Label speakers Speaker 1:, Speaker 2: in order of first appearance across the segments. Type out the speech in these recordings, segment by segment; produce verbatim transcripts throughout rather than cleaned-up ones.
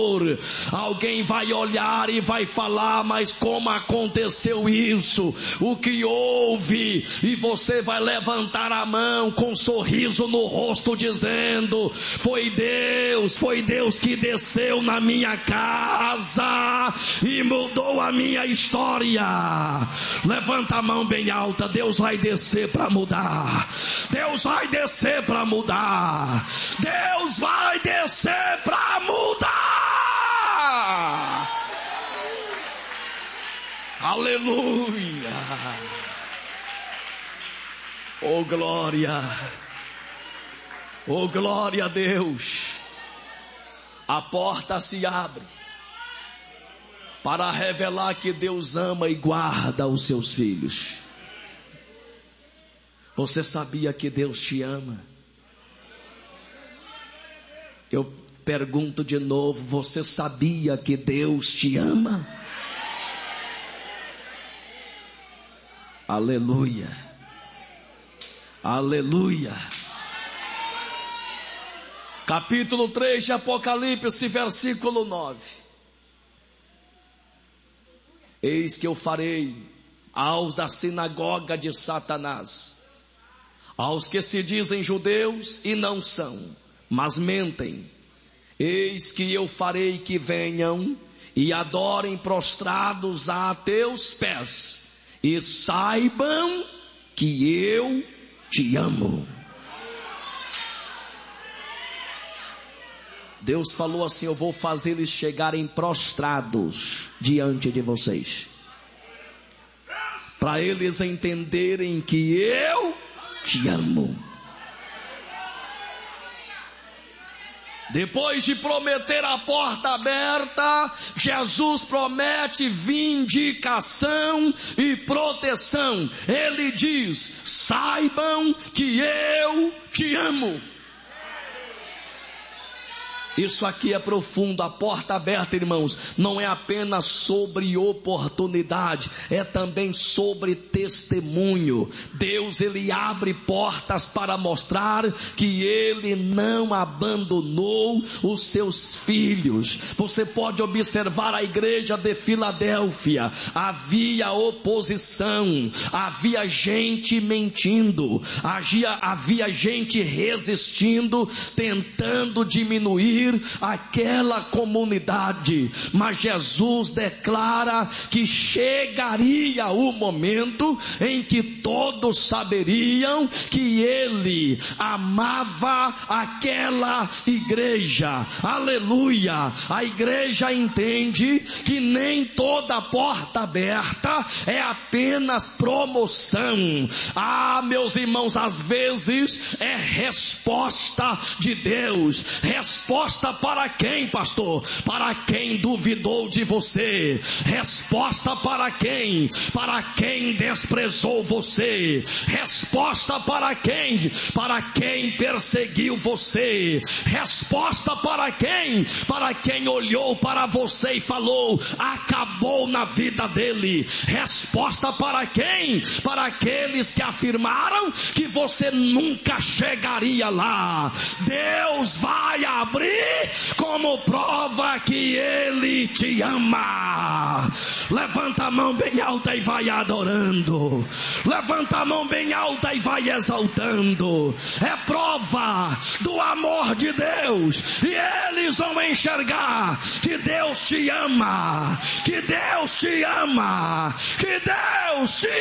Speaker 1: Alguém vai olhar e vai falar: mas como aconteceu isso? O que houve? E você vai levantar a mão com um sorriso no rosto dizendo: foi Deus, foi Deus que desceu na minha casa e mudou a minha história. Levanta a mão bem alta. Deus vai descer para mudar. Deus vai descer para mudar. Deus vai descer para mudar. Aleluia. Oh glória. Oh glória a Deus. A porta se abre para revelar que Deus ama e guarda os seus filhos. Você sabia que Deus te ama? Eu pergunto de novo: você sabia que Deus te ama? Aleluia. Aleluia. Capítulo três de Apocalipse, versículo nove. Eis que eu farei aos da sinagoga de Satanás, aos que se dizem judeus e não são, mas mentem, eis que eu farei que venham e adorem prostrados a teus pés, e saibam que eu te amo. Deus falou assim: eu vou fazer eles chegarem prostrados diante de vocês, para eles entenderem que eu te amo. Depois de prometer a porta aberta, Jesus promete vindicação e proteção. Ele diz: saibam que eu te amo. Isso aqui é profundo. A porta aberta, irmãos, não é apenas sobre oportunidade, é também sobre testemunho. Deus, Ele abre portas para mostrar que Ele não abandonou os seus filhos. Você pode observar a igreja de Filadélfia. Havia oposição, havia gente mentindo, havia, havia gente resistindo, tentando diminuir aquela comunidade, mas Jesus declara que chegaria o momento em que todos saberiam que Ele amava aquela igreja. Aleluia. A igreja entende que nem toda porta aberta é apenas promoção. Ah, meus irmãos, às vezes é resposta de Deus. Resposta para quem, pastor? Para quem duvidou de você. Resposta para quem? Para quem desprezou você. Resposta para quem? Para quem perseguiu você. Resposta para quem? Para quem olhou para você e falou: acabou na vida dele. Resposta para quem? Para aqueles que afirmaram que você nunca chegaria lá. Deus vai abrir como prova que Ele te ama. Levanta a mão bem alta e vai adorando. Levanta a mão bem alta e vai exaltando. É prova do amor de Deus. E eles vão enxergar que Deus te ama. Que Deus te ama. Que Deus te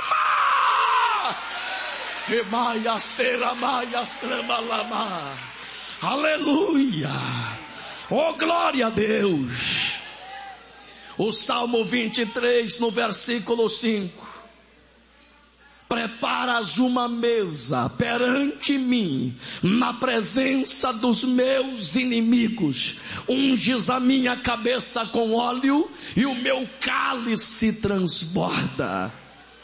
Speaker 1: ama. E maiastera maiastrama lama. Aleluia. Oh glória a Deus. O Salmo vinte e três, no versículo cinco: preparas uma mesa perante mim, na presença dos meus inimigos. Unges a minha cabeça com óleo, e o meu cálice transborda.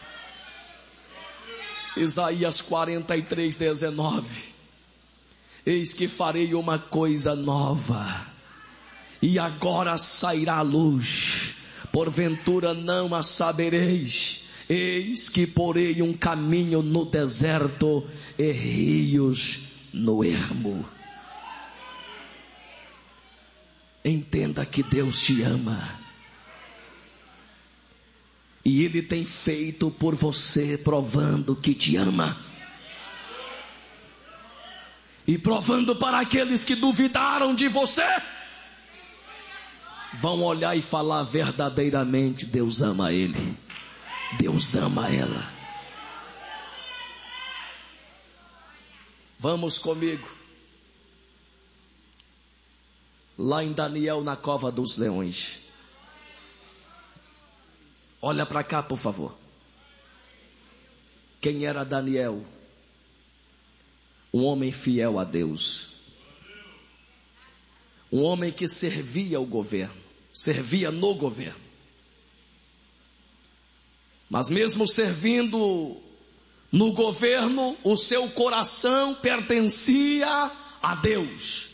Speaker 1: Isaías quarenta e três, dezenove: eis que farei uma coisa nova, e agora sairá a luz, porventura não a sabereis. Eis que porei um caminho no deserto e rios no ermo. entenda que Deus te ama. E Ele tem feito por você, provando que te ama. E provando para aqueles que duvidaram de você, vão olhar e falar verdadeiramente: Deus ama ele, Deus ama ela. Vamos comigo lá em Daniel, na cova dos leões. Olha para cá, por favor. Quem era Daniel? Um homem fiel a Deus. Um homem que servia o governo, servia no governo. Mas mesmo servindo no governo, o seu coração pertencia a Deus.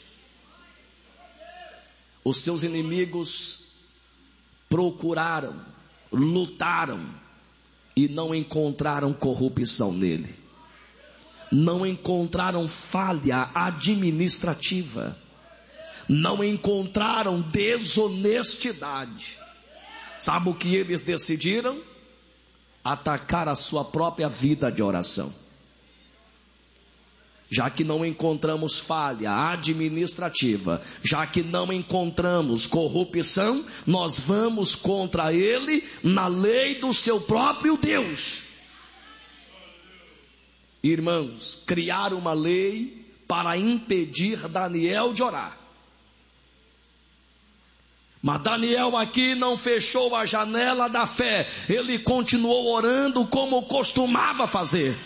Speaker 1: Os seus inimigos procuraram, lutaram e não encontraram corrupção nele. Não encontraram falha administrativa. Não encontraram desonestidade. Sabe o que eles decidiram? Atacar a sua própria vida de oração. Já que não encontramos falha administrativa, já que não encontramos corrupção, nós vamos contra ele na lei do seu próprio Deus. Irmãos, criaram uma lei para impedir Daniel de orar. Mas Daniel aqui não fechou a janela da fé. Ele continuou orando como costumava fazer.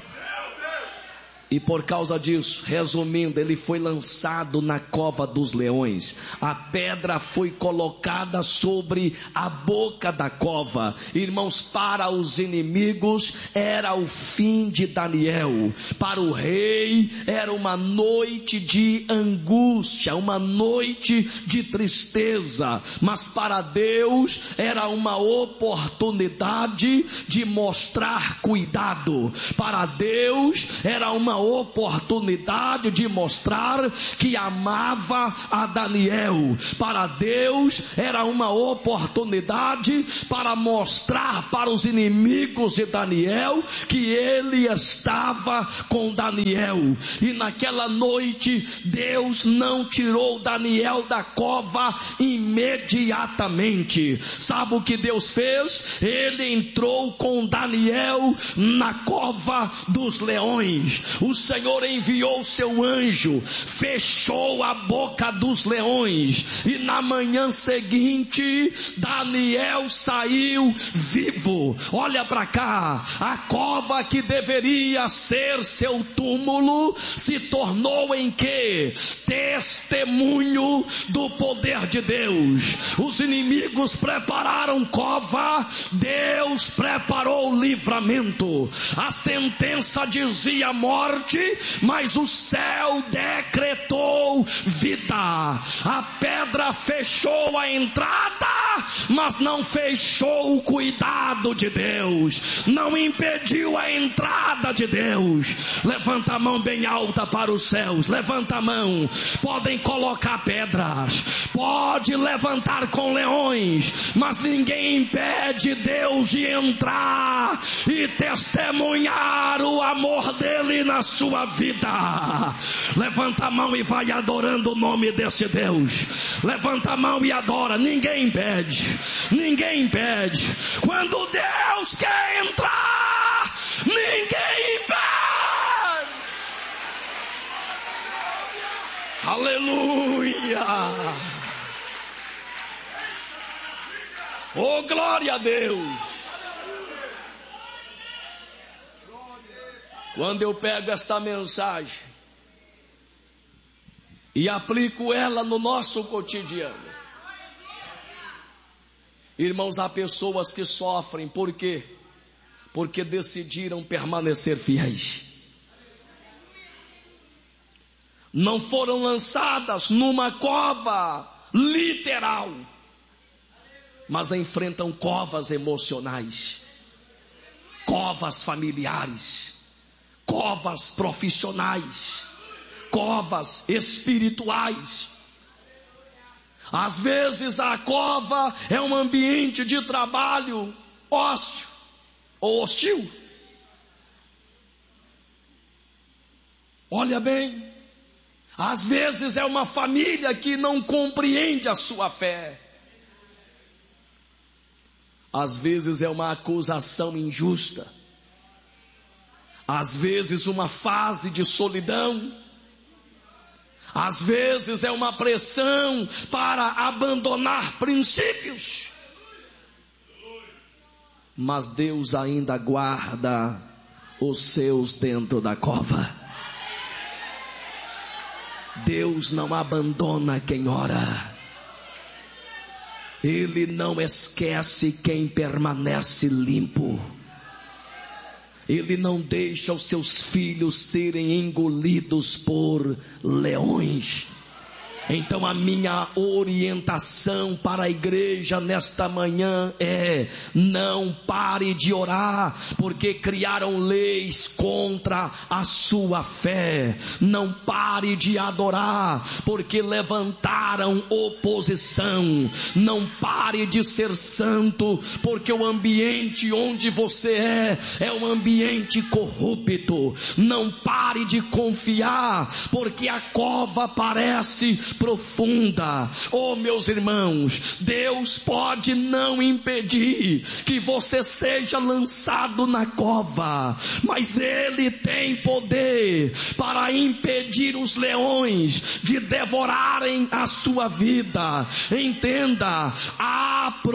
Speaker 1: E por causa disso, resumindo, ele foi lançado na cova dos leões. A pedra foi colocada sobre a boca da cova. Irmãos, para os inimigos era o fim de Daniel. Para o rei era uma noite de angústia, uma noite de tristeza. Mas para Deus era uma oportunidade de mostrar cuidado. Para Deus era uma oportunidade de mostrar que amava a Daniel. Para Deus era uma oportunidade para mostrar para os inimigos de Daniel que ele estava com Daniel. E naquela noite Deus não tirou Daniel da cova imediatamente. Sabe o que Deus fez? Ele entrou com Daniel na cova dos leões. O Senhor enviou seu anjo, fechou a boca dos leões, e na manhã seguinte Daniel saiu vivo. Olha para cá, a cova que deveria ser seu túmulo se tornou em quê? Testemunho do poder de Deus. Os inimigos prepararam cova, Deus preparou livramento. A sentença dizia morte, mas o céu decretou vida. A pedra fechou a entrada, mas não fechou o cuidado de Deus, não impediu a entrada de Deus. Levanta a mão bem alta para os céus, levanta a mão. Podem colocar pedras, pode levantar com leões, mas ninguém impede Deus de entrar e testemunhar o amor dele na sua vida. Levanta a mão e vai adorando o nome desse Deus. Levanta a mão e adora. Ninguém impede, ninguém impede. Quando Deus quer entrar, ninguém impede. Aleluia. Oh, glória a Deus. Quando eu pego esta mensagem e aplico ela no nosso cotidiano, irmãos, há pessoas que sofrem. Por quê? Porque decidiram permanecer fiéis. Não foram lançadas numa cova literal, mas enfrentam covas emocionais, covas familiares, covas profissionais, covas espirituais. Às vezes a cova é um ambiente de trabalho hostil ou hostil. Olha bem, às vezes é uma família que não compreende a sua fé. Às vezes é uma acusação injusta. Às vezes uma fase de solidão. Às vezes é uma pressão para abandonar princípios. Mas Deus ainda guarda os seus dentro da cova. Deus não abandona quem ora. Ele não esquece quem permanece limpo. Ele não deixa os seus filhos serem engolidos por leões. Então a minha orientação para a igreja nesta manhã é: não pare de orar, porque criaram leis contra a sua fé. Não pare de adorar, porque levantaram oposição. Não pare de ser santo, porque o ambiente onde você é, é um ambiente corrupto. Não pare de confiar, porque a cova parece profunda. Oh, meus irmãos, Deus pode não impedir que você seja lançado na cova, mas Ele tem poder para impedir os leões de devorarem a sua vida. Entenda, a